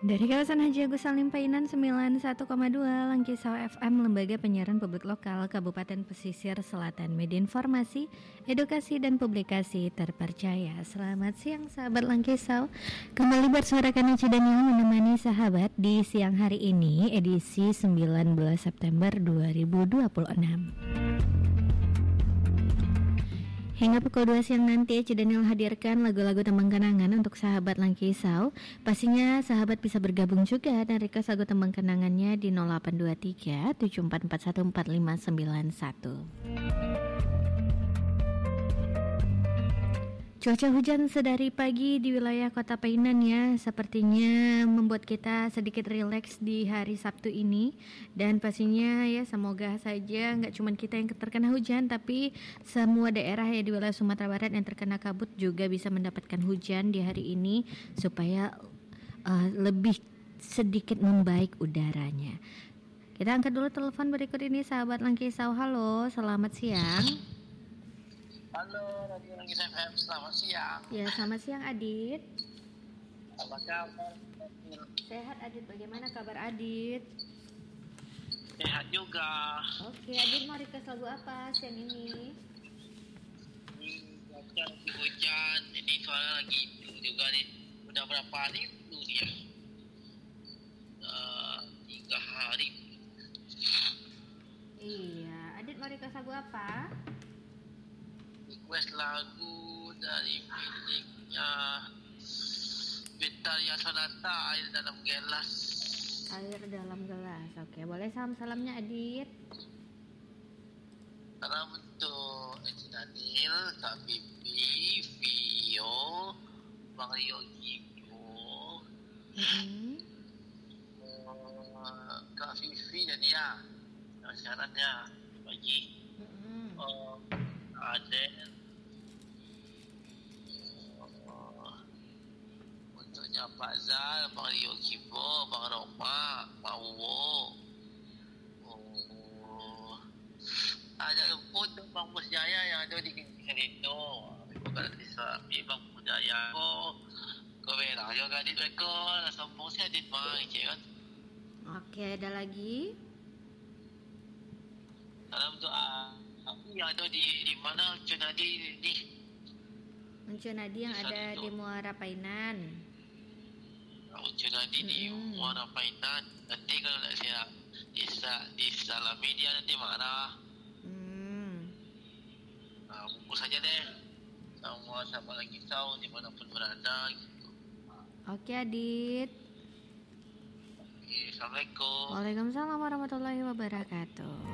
Dari kawasan Haji Agus Salim Painan 91,2 Langkisau FM, Lembaga Penyiaran Publik Lokal Kabupaten Pesisir Selatan, media informasi, edukasi dan publikasi terpercaya. Selamat siang sahabat Langkisau. Kembali bersuarakan Eci Daniel menemani sahabat di siang hari ini, edisi 19 September 2026. Hingga pukul 2 siang nanti, Eci Daniel hadirkan lagu-lagu tembang kenangan untuk sahabat Langkisau. Pastinya sahabat bisa bergabung juga dan request lagu tembang kenangannya di 0823 7441 4591. Cuaca hujan sedari pagi di wilayah Kota Painan ya, sepertinya membuat kita sedikit rileks di hari Sabtu ini. Dan pastinya ya semoga saja nggak cuma kita yang terkena hujan, tapi semua daerah ya di wilayah Sumatera Barat yang terkena kabut juga bisa mendapatkan hujan di hari ini supaya lebih sedikit membaik udaranya. Kita angkat dulu telepon berikut ini sahabat Langkisau. Halo, selamat siang. Halo, Radio Langkisau FM, selamat siang. Ya, selamat siang Adit. Apa kabar? Sehat Adit, bagaimana kabar Adit? Sehat juga. Oke, Adit mau request lagu apa siang ini? Ini cuaca lagi hujan, jadi suara lagi itu juga nih. Udah berapa hari itu dia? 3 hari. Iya, Adit mau request lagu apa? Request lagu dari miliknya Betharia Sonata, Air Dalam Gelas. Air Dalam Gelas. Oke, boleh salam-salamnya Adit. Salam untuk Eci Daniel, Kak Bibi, Vio, Bang Rio Gigo, Kak Vivi dan dia. Syaratnya bagi Aden, untuknya Pak Zal, Bang Rio Gibo, Bang Roma, Pak Uwo. Ada luput Bang Musjaya yang ada di Kerito. Bukan di Sapi Bang Musjaya. Kau merah juga di rekor. Sombong saya di mana kan? Oke, ada lagi? Salam doa. Aku yang ada di mana Cunadi ni? Cunadi yang ada di Muara Painan. Cunadi di Muara Painan. Nanti kalau nak saya disalami dia nanti marah. Bungkus saja deh. Semua sahabat Langkisau dimanapun berada gitu. Oke Adit. Oke, Assalamualaikum. Waalaikumsalam warahmatullahi wabarakatuh.